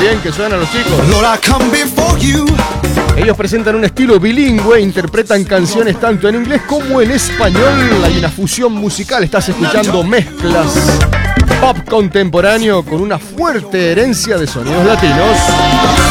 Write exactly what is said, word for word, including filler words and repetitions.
bien que suenan los chicos. Ellos presentan un estilo bilingüe, interpretan canciones tanto en inglés como en español. Hay una fusión musical, estás escuchando mezclas pop contemporáneo con una fuerte herencia de sonidos latinos.